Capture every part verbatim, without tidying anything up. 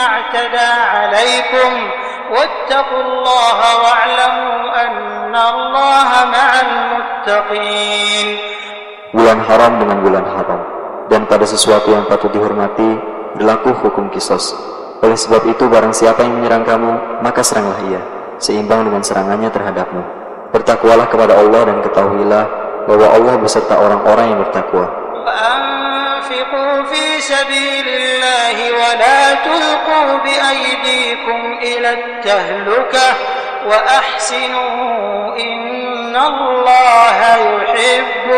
اعتدى عليكم واتقوا الله واعلموا أن الله مع المتقين. Bulan haram dengan bulan haram, dan pada sesuatu yang patut dihormati berlaku hukum kisos. Oleh sebab itu barang siapa yang menyerang kamu, maka seranglah ia, seimbang dengan serangannya terhadapmu. Bertakwalah kepada Allah dan ketahuilah bahwa Allah beserta orang-orang yang bertakwa. وأنفقوا في سبيل الله ولا تلقوا بأيديكم إلى التهلكة وأحسنوا إن الله يحب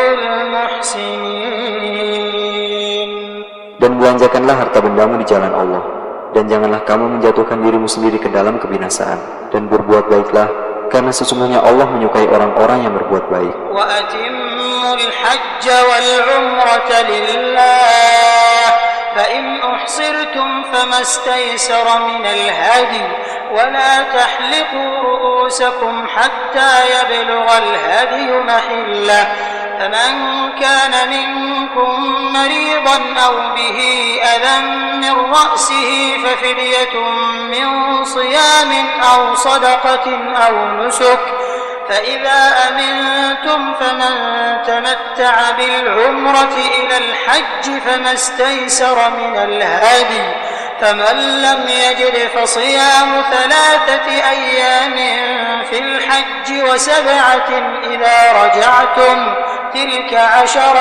المحسنين. Dan belanjakanlah harta bendamu di jalan Allah, dan janganlah kamu menjatuhkan dirimu sendiri ke dalam kebinasaan, dan berbuat baiklah, karena sesungguhnya Allah menyukai orang-orang yang berbuat baik. وَأَتِمُّوا الْحَجَّ وَالْعُمْرَةَ لِلَّهِ فَإِنْ أُحْصِرْتُمْ فَمَا اسْتَيْسَرَ مِنَ الْهَدْيِ وَلَا تَحْلِقُوا رُؤُوسَكُمْ حَتَّى يَبْلُغَ الْهَدْيُ مَحِلَّهُ فَمَنْ كَانَ مِنْكُمْ مَرِيضًا أَوْ بِهِ أَذًى مِنْ رَأْسِهِ فَفِدْيَةٌ مِنْ صِيَامٍ أَوْ صَدَقَةٍ أَوْ نُسُكٍ فَإِذَا أَمِنْتُمْ فَمَنْ تَمَتَّعَ بِالْعُمْرَةِ إِلَى الْحَجِّ فَمَا اسْتَيْسَرَ مِنَ الْهَدْيِ فَمَنْ لَمْ يَجِدْ فَصِيَامُ ثَلَاثَةِ أَيَّامٍ فِي الْحَجِّ وَسَبْعَةٍ إِذَا رَجَعْتُمْ تِلْكَ عَشَرَةٌ